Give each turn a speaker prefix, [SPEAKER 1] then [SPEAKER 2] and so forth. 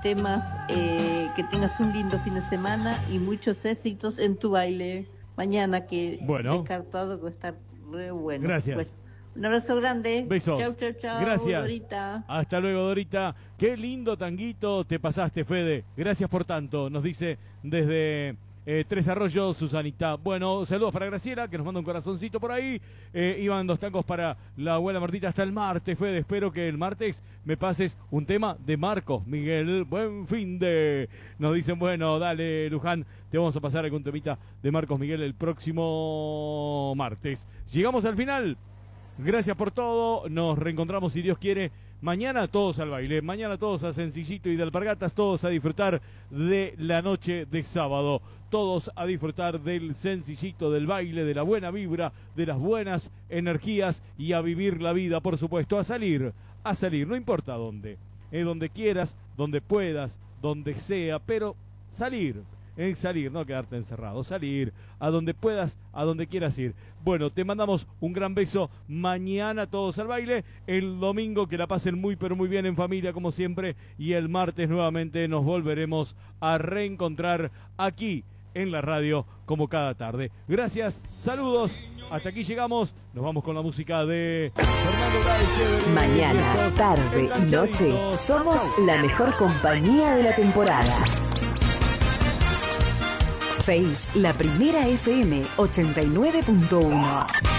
[SPEAKER 1] temas, que tengas un lindo fin de semana y muchos éxitos en tu baile mañana, que descartado que va a estar re bueno.
[SPEAKER 2] Gracias.
[SPEAKER 1] Pues, un abrazo grande.
[SPEAKER 2] Besos.
[SPEAKER 1] Chau, chau, chau.
[SPEAKER 2] Gracias.
[SPEAKER 1] Dorita.
[SPEAKER 2] Hasta luego, Dorita. Qué lindo tanguito te pasaste, Fede. Gracias por tanto. Nos dice desde Tres Arroyos, Susanita. Bueno, saludos para Graciela, que nos manda un corazoncito por ahí. Iban 2 tangos para la abuela Martita hasta el martes, Fede. Espero que el martes me pases un tema de Marcos Miguel. Buen fin de... Nos dicen, bueno, dale, Luján, te vamos a pasar algún temita de Marcos Miguel el próximo martes. Llegamos al final. Gracias por todo. Nos reencontramos, si Dios quiere, mañana todos al baile. Mañana todos a Sencillito y de Alpargatas. Todos a disfrutar de la noche de sábado. Todos a disfrutar del sencillito, del baile, de la buena vibra, de las buenas energías y a vivir la vida, por supuesto. A salir, no importa dónde. Donde quieras, donde puedas, donde sea, pero salir. Salir, no quedarte encerrado, salir a donde puedas, a donde quieras ir. Bueno, te mandamos un gran beso. Mañana todos al baile. El domingo que la pasen muy pero muy bien en familia como siempre. Y el martes nuevamente nos volveremos a reencontrar aquí en la radio como cada tarde. Gracias, saludos. Hasta aquí llegamos. Nos vamos con la música de Fernando Gaich.
[SPEAKER 3] Mañana, tarde y noche somos la mejor compañía de la temporada. Face, la primera FM 89.1.